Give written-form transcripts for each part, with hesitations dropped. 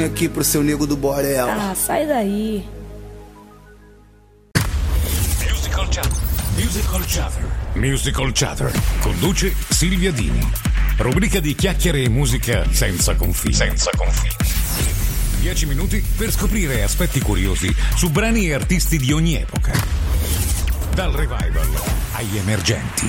aqui pro seu nego do Borel. Ah, sai daí. Musical Chatter. Conduce Silvia Dini. Rubrica di chiacchiere e musica senza confini. 10 minuti per scoprire aspetti curiosi su brani e artisti di ogni epoca. Dal revival agli emergenti.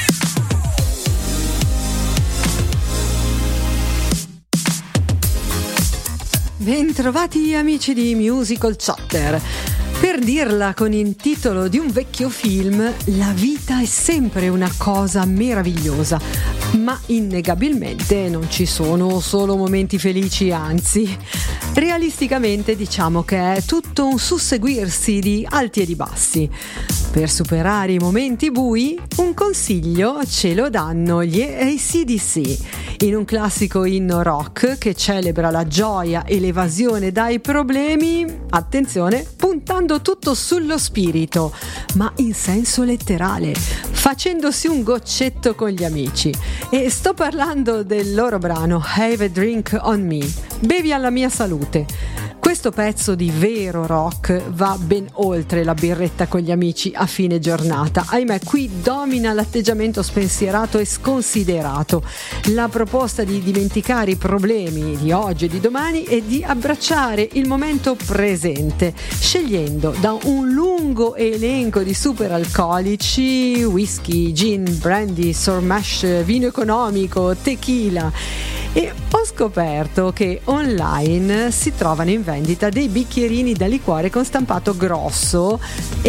Bentrovati amici di Musical Chatter. Per dirla con il titolo di un vecchio film, la vita è sempre una cosa meravigliosa, ma innegabilmente non ci sono solo momenti felici, anzi, realisticamente diciamo che è tutto un susseguirsi di alti e di bassi. Per superare i momenti bui, un consiglio ce lo danno gli AC/DC, in un classico inno rock che celebra la gioia e l'evasione dai problemi, attenzione, puntando tutto sullo spirito, ma in senso letterale, facendosi un goccetto con gli amici. E sto parlando del loro brano Have a Drink on Me, bevi alla mia salute. Questo pezzo di vero rock va ben oltre la birretta con gli amici a fine giornata. Ahimè, qui domina l'atteggiamento spensierato e sconsiderato, la proposta di dimenticare i problemi di oggi e di domani e di abbracciare il momento presente, scegliendo da un lungo elenco di superalcolici, whisky, gin, brandy, sour mash, vino economico, tequila. E ho scoperto che online si trovano in vendita dei bicchierini da liquore con stampato grosso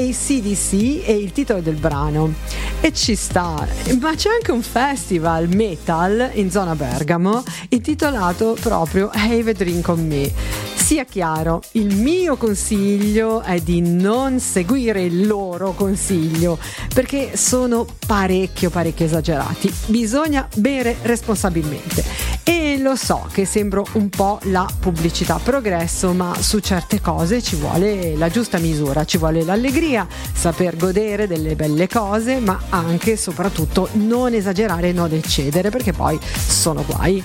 AC/DC e il titolo del brano, e ci sta. Ma c'è anche un festival metal in zona Bergamo intitolato proprio Have a Drink on Me. Sia chiaro, il mio consiglio è di non seguire il loro consiglio, perché sono parecchio esagerati. Bisogna bere responsabilmente. E lo so che sembro un po' la pubblicità progresso, ma su certe cose ci vuole la giusta misura, ci vuole l'allegria, saper godere delle belle cose, ma anche e soprattutto non esagerare e non eccedere, perché poi sono guai.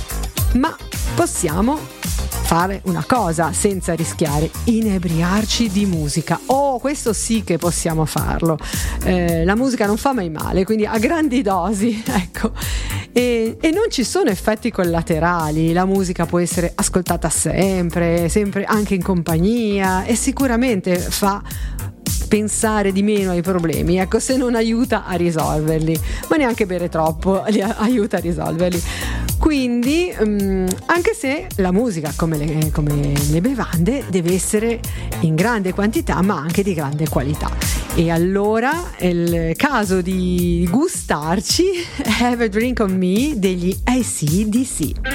Ma possiamo fare una cosa senza rischiare: inebriarci di musica. Oh, questo sì che possiamo farlo. La musica non fa mai male, quindi a grandi dosi, ecco. E non ci sono effetti collaterali. La musica può essere ascoltata sempre anche in compagnia, e sicuramente fa pensare di meno ai problemi, ecco, se non aiuta a risolverli, ma neanche bere troppo aiuta a risolverli. Quindi anche se la musica, come le bevande, deve essere in grande quantità ma anche di grande qualità. E allora è il caso di gustarci Have a Drink on Me degli AC/DC.